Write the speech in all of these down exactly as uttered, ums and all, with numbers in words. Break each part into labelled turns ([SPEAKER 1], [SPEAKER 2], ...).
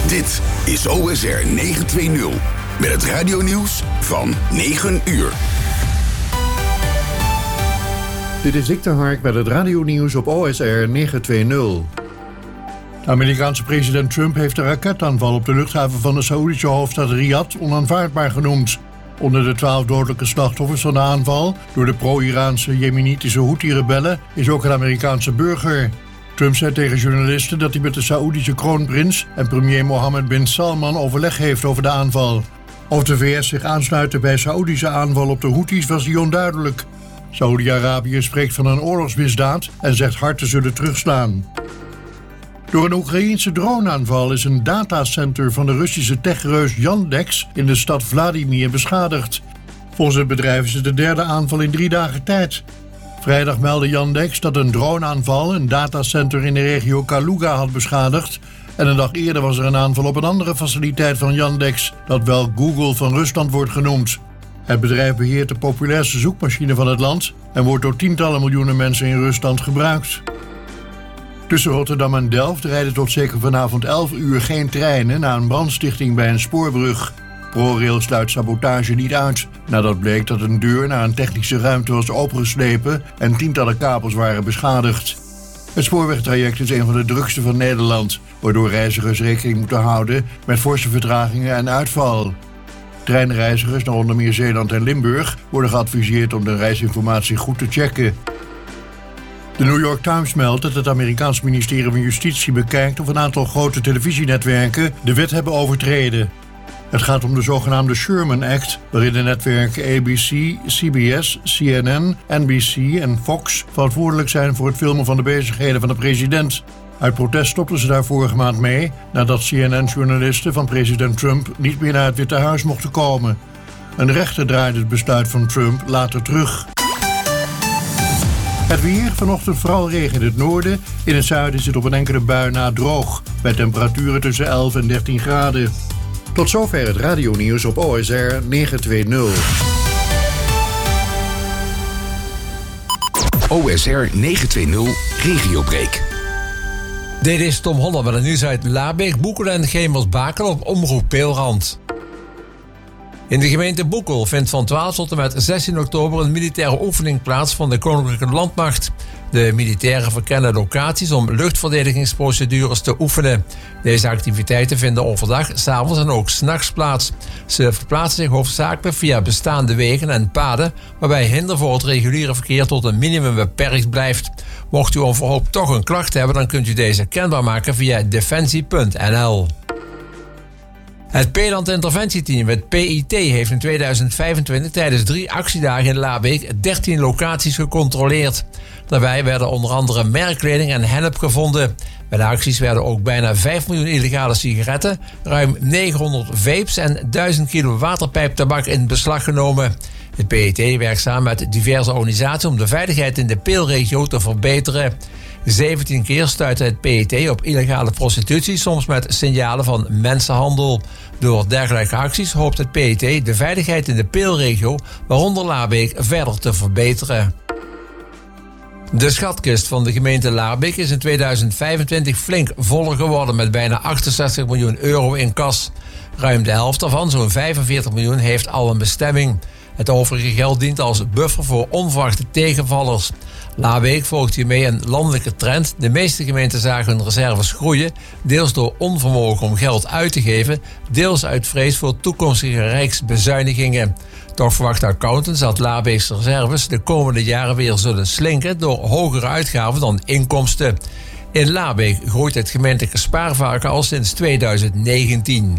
[SPEAKER 1] Dit is O S R negenhonderdtwintig met het radionieuws van negen uur.
[SPEAKER 2] Dit is Dick de Hark met het radionieuws op O S R negenhonderdtwintig. De Amerikaanse president Trump heeft de raketaanval op de luchthaven van de Saoedische hoofdstad Riyadh onaanvaardbaar genoemd. Onder de twaalf dodelijke slachtoffers van de aanval door de pro-Iraanse jemenitische Houthi-rebellen is ook een Amerikaanse burger. Trump zei tegen journalisten dat hij met de Saoedische kroonprins en premier Mohammed bin Salman overleg heeft over de aanval. Of de V S zich aansluiten bij Saoedische aanval op de Houthis was hij onduidelijk. Saoedi-Arabië spreekt van een oorlogsmisdaad en zegt hard te zullen terugslaan. Door een Oekraïense droneaanval is een datacenter van de Russische techreus Yandex in de stad Vladimir beschadigd. Volgens het bedrijf is het de derde aanval in drie dagen tijd. Vrijdag meldde Yandex dat een droneaanval een datacenter in de regio Kaluga had beschadigd. En een dag eerder was er een aanval op een andere faciliteit van Yandex, dat wel Google van Rusland wordt genoemd. Het bedrijf beheert de populairste zoekmachine van het land en wordt door tientallen miljoenen mensen in Rusland gebruikt. Tussen Rotterdam en Delft rijden tot zeker vanavond elf uur geen treinen na een brandstichting bij een spoorbrug. ProRail sluit sabotage niet uit, nadat bleek dat een deur naar een technische ruimte was opengeslepen en tientallen kabels waren beschadigd. Het spoorwegtraject is een van de drukste van Nederland, waardoor reizigers rekening moeten houden met forse vertragingen en uitval. Treinreizigers naar onder meer Zeeland en Limburg worden geadviseerd om de reisinformatie goed te checken. De New York Times meldt dat het Amerikaans ministerie van Justitie bekijkt of een aantal grote televisienetwerken de wet hebben overtreden. Het gaat om de zogenaamde Sherman Act, waarin de netwerken A B C, C B S, C N N, N B C en Fox verantwoordelijk zijn voor het filmen van de bezigheden van de president. Uit protest stopten ze daar vorige maand mee, nadat C N N-journalisten van president Trump niet meer naar het Witte Huis mochten komen. Een rechter draaide het besluit van Trump later terug. Het weer, vanochtend vooral regen in het noorden. In het zuiden is het op een enkele bui na droog, bij temperaturen tussen elf en dertien graden. Tot zover het radionieuws op O S R negenhonderdtwintig.
[SPEAKER 1] O S R negenhonderdtwintig Regiobreak.
[SPEAKER 3] Dit is Tom Holler met het nieuws uit Laarbeek, Boekel en Gemels-Bakel op Omroep Peelrand. In de gemeente Boekel vindt van twaalf tot en met zestien oktober een militaire oefening plaats van de Koninklijke Landmacht. De militairen verkennen locaties om luchtverdedigingsprocedures te oefenen. Deze activiteiten vinden overdag, 's avonds en ook 's nachts plaats. Ze verplaatsen zich hoofdzakelijk via bestaande wegen en paden, waarbij hinder voor het reguliere verkeer tot een minimum beperkt blijft. Mocht u onverhoopt toch een klacht hebben, dan kunt u deze kenbaar maken via defensie punt n l. Het Peeland Interventieteam, het P I T, heeft in tweeduizend vijfentwintig tijdens drie actiedagen in Laarbeek dertien locaties gecontroleerd. Daarbij werden onder andere merkkleding en hennep gevonden. Bij de acties werden ook bijna vijf miljoen illegale sigaretten, ruim negenhonderd vapes en duizend kilo waterpijptabak in beslag genomen. Het P I T werkt samen met diverse organisaties om de veiligheid in de Peelregio te verbeteren. zeventien keer stuitte het P I T op illegale prostitutie, soms met signalen van mensenhandel. Door dergelijke acties hoopt het P I T de veiligheid in de Peelregio, waaronder Laarbeek, verder te verbeteren. De schatkist van de gemeente Laarbeek is in tweeduizend vijfentwintig flink voller geworden met bijna achtenzestig miljoen euro in kas. Ruim de helft daarvan, zo'n vijfenveertig miljoen, heeft al een bestemming. Het overige geld dient als buffer voor onverwachte tegenvallers. Laarbeek volgt hiermee een landelijke trend. De meeste gemeenten zagen hun reserves groeien, deels door onvermogen om geld uit te geven, deels uit vrees voor toekomstige rijksbezuinigingen. Toch verwachten accountants dat Laarbeekse reserves de komende jaren weer zullen slinken door hogere uitgaven dan inkomsten. In Laarbeek groeit het gemeentelijke spaarvarken al sinds tweeduizend negentien.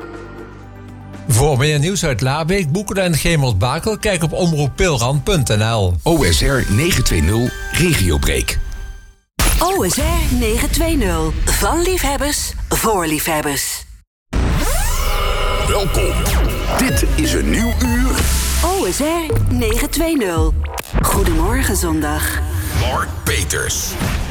[SPEAKER 3] Voor meer nieuws uit Laarbeek, Boekel en Gemels-Bakel, kijk op omroep peelrand punt n l.
[SPEAKER 1] O S R negenhonderdtwintig Regiobreak.
[SPEAKER 4] O S R negenhonderdtwintig. Van liefhebbers voor liefhebbers.
[SPEAKER 1] Welkom. Dit is een nieuw uur.
[SPEAKER 4] O S R negenhonderdtwintig. Goedemorgen zondag.
[SPEAKER 1] Mark Peters.